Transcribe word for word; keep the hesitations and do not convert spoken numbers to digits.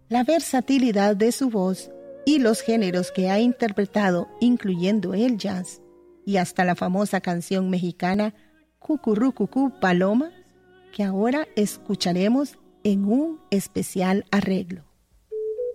la versatilidad de su voz y los géneros que ha interpretado, incluyendo el jazz, y hasta la famosa canción mexicana Cucurrucucú Paloma, que ahora escucharemos en un especial arreglo.